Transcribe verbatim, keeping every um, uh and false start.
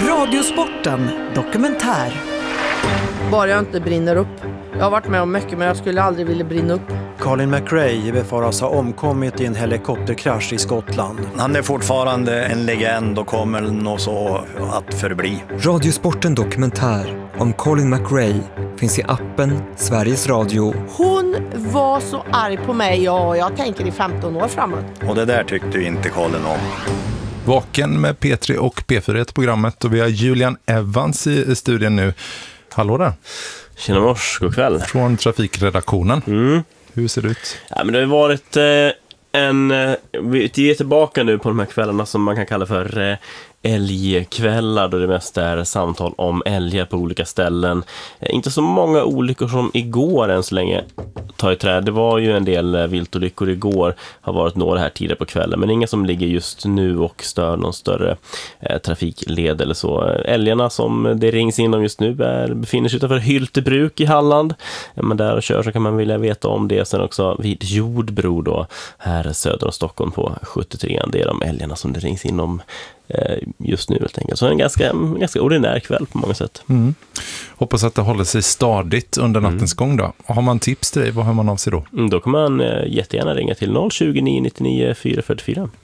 Radiosporten dokumentär. Bara jag inte brinner upp. Jag har varit med om mycket, men jag skulle aldrig vilja brinna upp. Colin McRae befaras ha omkommit i en helikopterkrasch i Skottland. Han är fortfarande en legend och kommer nog så att förbli. Radiosporten dokumentär om Colin McRae finns i appen Sveriges Radio. Hon var så arg på mig, och jag tänker i femton år framåt. Och det där tyckte ju inte Colin om. Vaken med P tre och P fyra i programmet, och vi har Julian Evans i studien nu. Hallå där. Tjena mors, god kväll. Från trafikredaktionen. Mm. Hur ser det ut? Ja, men det har varit eh, en... Eh, vi är tillbaka nu på de här kvällarna som man kan kalla för eh, älgkvällar, då det mest är samtal om älgar på olika ställen. Eh, inte så många olyckor som igår än så länge ta i träd. Det var ju en del eh, viltolyckor igår, har varit några här tidigare på kvällen, men inga som ligger just nu och stör någon större eh, trafikled eller så. Älgarna som det rings in om just nu är, befinner sig utanför Hyltebruk i Halland. Är man där och kör så kan man vilja veta om det. Sen också vid Jordbro då, här söder om Stockholm på sjuttiotre. Det är de älgarna som det rings in om eh, just nu helt enkelt. Så en ganska, ganska ordinär kväll på många sätt. Mm. Hoppas att det håller sig stadigt under nattens mm. gång då. Och har man tips till dig, vad hör man av sig då? Mm, då kan man eh, jättegärna ringa till noll tjugo, nio nittionio, fyra fyrtiofyra.